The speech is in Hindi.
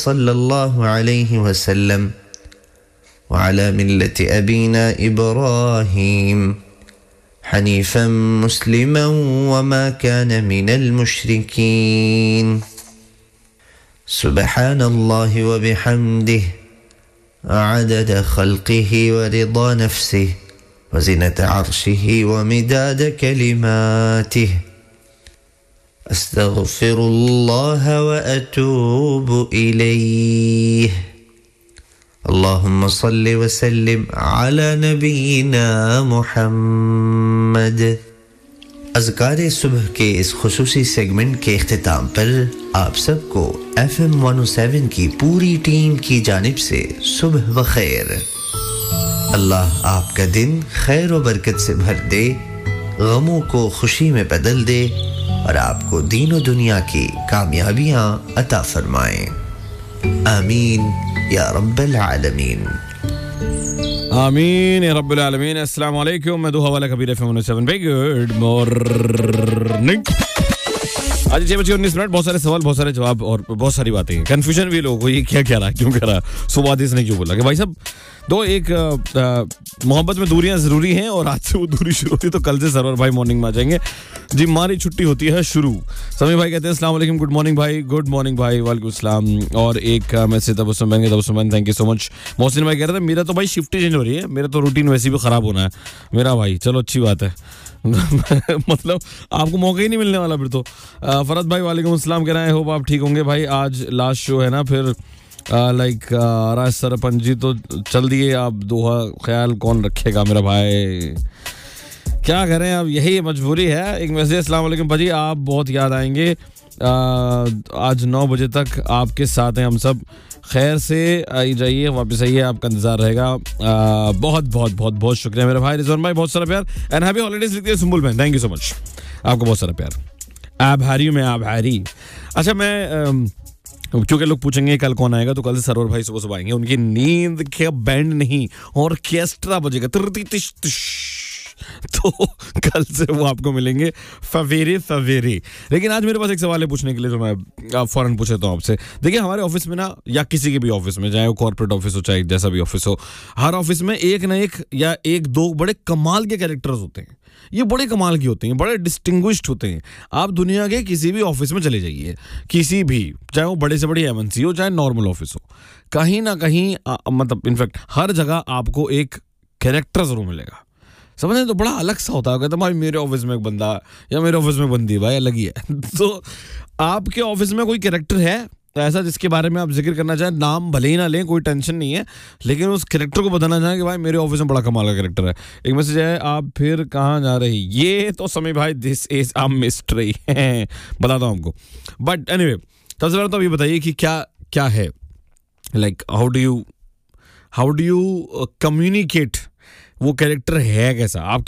सल्लल्लाहु अलैहि वसल्लम व अला मिल्लति अबीना इब्राहीम हनीफन मुस्लिमन व मा कान मिनल मुशरिकीन सुब्हानल्लाहि व बिहम्दिहि अदद खल्क़िहि व रिदा नफ्सिहि व ज़ीनत अर्शिहि व मिदाद कलिमातिहि अस्तग़फ़िरुल्लाह व अतूबु इलैह अल्लाहुम्मा सल्लि व सल्लिम अला नबीना मुहम्मद। अज़कारे सुबह के इस खुसूसी सेगमेंट के इख्तिताम पर आप सबको FM 107 की पूरी टीम की जानिब से सुबह व खैर। अल्लाह आपका दिन खैर व बरकत से भर दे, गमों को खुशी में बदल दे और आपको दीन और दुनिया की कामयाबियां अता फरमाएं। आमीन या रब्बल आलमीन। आमीन या रब्बल आलमीन। अस्सलाम वालेकुम, मैं दो हवाला कबीर FM 107 पे गुड मॉर्निंग। आज 6:19, बहुत सारे सवाल, बहुत सारे जवाब और बहुत सारी बातें हैं। कंफ्यूजन भी लोगों को, ये क्या कह रहा है, क्यों कह रहा है, सुबह इसने क्यों बोला कि भाई साहब मोहब्बत में दूरियां जरूरी हैं और आज से वो दूरी शुरू होती है, तो कल से सरवर भाई मॉर्निंग में आ जाएंगे जी। हमारी छुट्टी होती है शुरू। समी भाई कहते हैं अस्सलाम वालेकुम, गुड मॉर्निंग भाई। गुड मॉर्निंग भाई, वालेकुम अस्सलाम। और एक message Tabassum, thank you so much. Mohsin भाई कह रहे थे मेरा तो भाई शिफ्ट चेंज हो रही है, मेरा तो रूटीन वैसे भी खराब होना है मेरा भाई। चलो अच्छी बात है मतलब आपको मौका ही नहीं मिलने वाला फिर तो। फरद भाई वालेकुम अस्सलाम कह रहे हैं, होप आप ठीक होंगे भाई। आज लास्ट शो है ना, फिर लाइक राज सरपंच जी तो चल दिए, आप दोहा ख्याल कौन रखेगा मेरा भाई, क्या करें अब, यही मजबूरी है। एक मैसेज, अस्सलाम वालेकुम भाजी, आप बहुत याद आएंगे, आज 9 बजे तक आपके साथ हैं हम सब, खैर से आई जाइए, वापस आइए, आपका इंतजार रहेगा। बहुत बहुत बहुत बहुत शुक्रिया मेरे भाई रिजवान भाई, बहुत सारा प्यार एंड हैप्पी हॉलीडेज लिखते हैं सुंबुल बहन, थैंक यू सो मच, आपको बहुत सारा प्यार। आभारी हूँ मैं, आभारी। अच्छा, मैं क्योंकि लोग पूछेंगे कल कौन आएगा, तो कल से सरवर भाई सुबह सुबह आएंगे, उनकी नींद के बैंड नहीं ऑर्केस्ट्रा बजेगा, तो कल से वो आपको मिलेंगे सवेरे। लेकिन आज मेरे पास एक सवाल है पूछने के लिए, जो मैं फौरन पूछ लेता हूँ आपसे। देखिए हमारे ऑफिस में ना, या किसी के भी ऑफिस में, चाहे वो कॉर्पोरेट ऑफिस हो चाहे जैसा भी ऑफिस हो, हर ऑफिस में एक ना एक या एक दो बड़े कमाल के कैरेक्टर्स होते हैं। ये बड़े कमाल की होते हैं, बड़े डिस्टिंग्विश्ड होते हैं। आप दुनिया के किसी भी ऑफिस में चले जाइए, किसी भी, चाहे वो बड़े से बड़ी MNC हो चाहे नॉर्मल ऑफिस हो, कहीं ना कहीं मतलब इनफैक्ट हर जगह आपको एक कैरेक्टर जरूर मिलेगा। समझे, तो बड़ा अलग सा होता है। कहता भाई मेरे ऑफिस में एक बंदा या मेरे ऑफिस में बंदी, भाई अलग ही है। तो आपके ऑफिस में कोई कैरेक्टर है ऐसा जिसके बारे में आप जिक्र करना चाहें, नाम भले ही ना लें, कोई टेंशन नहीं है, लेकिन उस कैरेक्टर को बताना चाहें कि भाई मेरे ऑफिस में बड़ा कमाल का कैरेक्टर है। एक मैसेज है, आप फिर कहाँ जा रही, ये तो समय भाई दिस इज अ मिस्ट्री बताता हूँ आपको। बट एनीवे, सबसे पहले तो अभी बताइए कि क्या है, like how do you communicate, वो कैरेक्टर है कैसा, आप